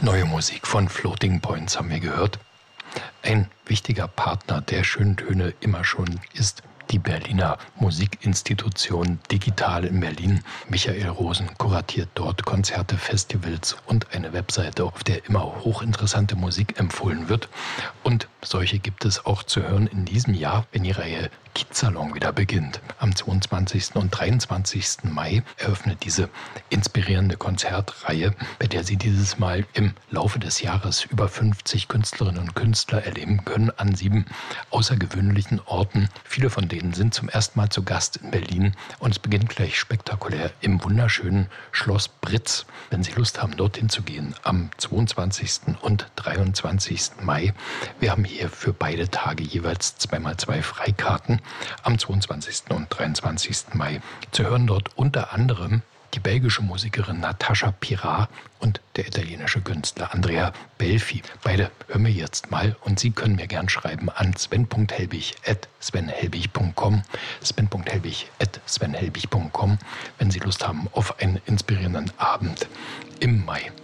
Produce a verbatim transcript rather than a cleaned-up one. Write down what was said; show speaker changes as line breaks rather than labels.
Neue Musik von Floating Points haben wir gehört. Ein wichtiger Partner der schönen Töne immer schon ist die Berliner Musikinstitution Digital in Berlin. Michael Rosen kuratiert dort Konzerte, Festivals und eine Webseite, auf der immer hochinteressante Musik empfohlen wird. Und solche gibt es auch zu hören in diesem Jahr, wenn die Reihe Kiezsalon wieder beginnt. Am zweiundzwanzigsten und dreiundzwanzigsten Mai eröffnet diese inspirierende Konzertreihe, bei der Sie dieses Mal im Laufe des Jahres über fünfzig Künstlerinnen und Künstler erleben können an sieben außergewöhnlichen Orten. Viele von denen sind zum ersten Mal zu Gast in Berlin und es beginnt gleich spektakulär im wunderschönen Schloss Britz. Wenn Sie Lust haben, dorthin zu gehen, am zweiundzwanzigsten und dreiundzwanzigsten Mai. Wir haben hier für beide Tage jeweils zweimal zwei Freikarten. Am zweiundzwanzigsten und dreiundzwanzigsten Mai zu hören dort unter anderem die belgische Musikerin Natascha Pirat und der italienische Künstler Andrea Belfi. Beide hören wir jetzt mal und Sie können mir gern schreiben an sven punkt helbig at svenhelbig punkt com sven punkt helbig at svenhelbig punkt com, wenn Sie Lust haben auf einen inspirierenden Abend im Mai.